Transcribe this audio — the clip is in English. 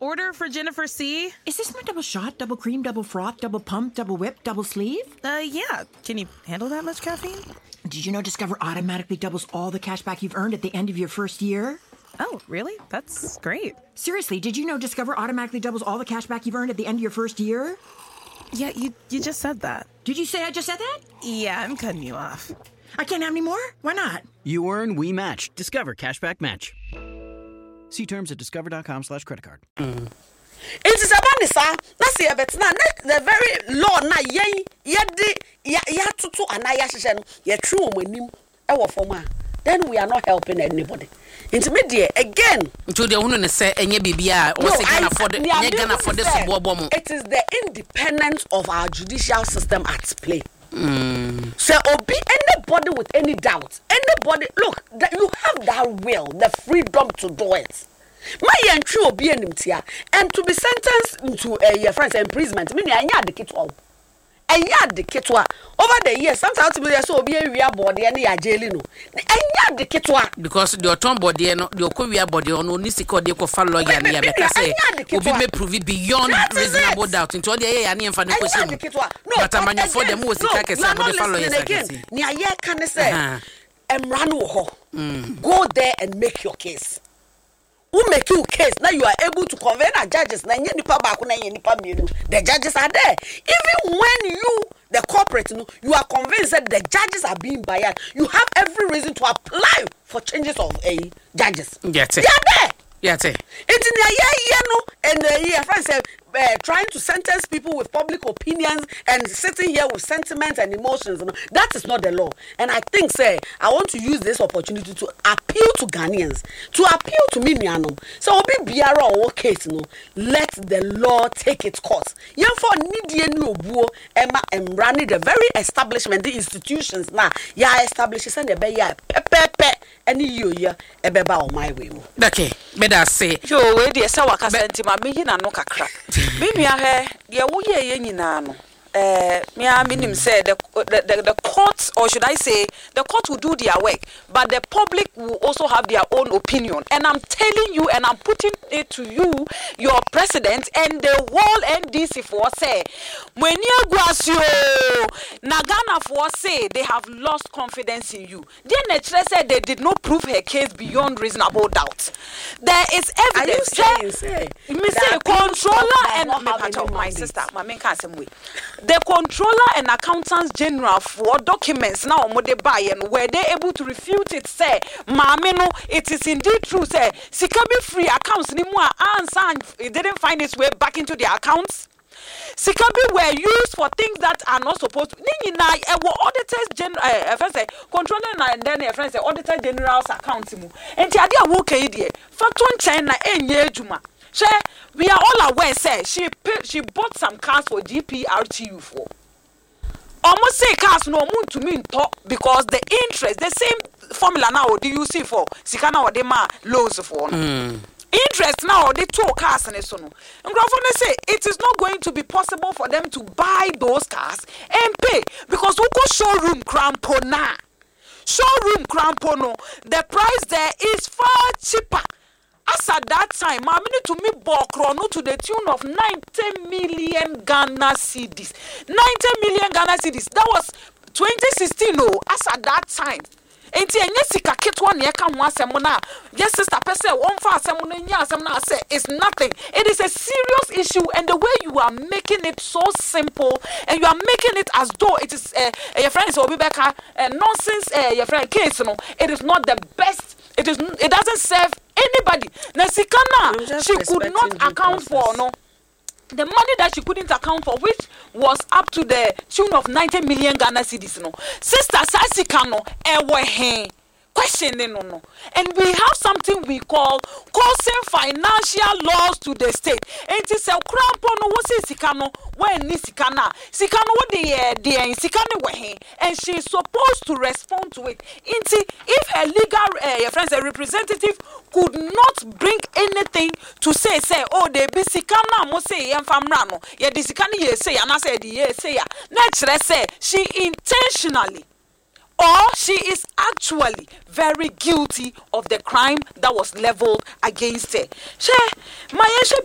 Order for Jennifer C. Is this my double shot, double cream, double froth, double pump, double whip, double sleeve? Yeah. Can you handle that much caffeine? Did you know Discover automatically doubles all the cash back you've earned at the end of your first year? Oh, really? That's great. Seriously, did you know Discover automatically doubles all the cash back you've earned at the end of your first year? Yeah, you just said that. Did you say I just said that? Yeah, I'm cutting you off. I can't have any more? Why not? You earn, we match. Discover Cashback Match. See terms at discover.com/creditcard. It's about this, that's the very law na ya tutu anaya shishen ya true wenim ewo forma. Then we are not helping anybody. Intermediate again. To the one say enye bibia o se can afford this bobo. It is the independence of our judicial system at play. So obi anybody with any doubt, anybody look that you have that will, the freedom to do it. My entry obi enimtia and to be sentenced into your friend's imprisonment meaning anya de kitwa. Anya de kitwa over the years sometimes we so obi area body and ya jail no. Anya de kitwa because the ton body no the okowia body no ni sika de ko fa lawyer na ya beka say obi me prove beyond reasonable doubt into the ya na emfa ne question. But amanya for them wo sika kese mo de fa lawyer sakesi. Ni aye kan say emra no ho. Go there and make your case. Who make you case now you are able to convene a judges na nipa back na nipa mienu the judges are there even when you the corporate you are convinced that the judges are being biased you have every reason to apply for changes of judges they are there it's in the and friends trying to sentence people with public opinions and sitting here with sentiments and emotions. That is not the law. And I think, I want to use this opportunity to appeal to Ghanaians, to appeal to Miniano. So, Obi Biara or case, let the law take its course. You for Nidian Nobu, Emma, and running the very establishment, the institutions now, establishes and the bay, pepe, any year, a beba on my way. Okay, better say, yo, where the Sawaka sent him a million and no crack. Bibi ahe ye wo ye nyina no me a minim say the courts or should I say the court will do their work but the public will also have their own opinion and I'm telling you and I'm putting it to you your president and the whole NDC for say when you guasio Nagana for say they have lost confidence in you then the said they did not prove her case beyond reasonable doubt there is evidence say controller and my sister my main can way the controller and accountants general for documents now they buy and were they able to refute it say mamino it is indeed true say sikabi free accounts ni mo answer it didn't find its way back into their accounts sikabi were used for things that are not supposed to nina auditors general first say controller and then friends say auditor general's accounts mu enti ade a wo kai die factor nchen na enye adwuma. We are all aware, say she bought some cars for GPRTU for. Almost say cars no moon to mean talk because the interest, the same formula now do you see for Sikana or Dema loans for. Interest now they two cars and so no. And Grafone say it is not going to be possible for them to buy those cars and pay because we go showroom crampona. Showroom crampono, the price there is far cheaper. As at that time, Mamini to me Bokrono to the tune of 90 million Ghana cedis. 90 million Ghana cedis. That was 2016, as at that time. Enti enye sika ketwa na yeka ho asem na yes sister pese won fa asem no nya asem na say it's nothing. It is a serious issue and the way you are making it so simple and you are making it as though it is your friend Obi Beka nonsense your friend case no it is not the best. It doesn't serve anybody. Na sikana she could not account for no. The money that she couldn't account for, which was up to the tune of 90 million Ghana cedis, no. Sister Sasikano, ewe questioning no. And we have something we call causing financial loss to the state. And it is a cramp on what says Sikano, when ni Sikana what the Sikano wehe, and she is supposed to respond to it. If her legal friends, a representative could not bring anything to say, oh, they be Sikana, mo say, and famrano, yeah, the Sikani ye say, and I said, ye say, naturally say, she intentionally. Or she is actually very guilty of the crime that was leveled against her.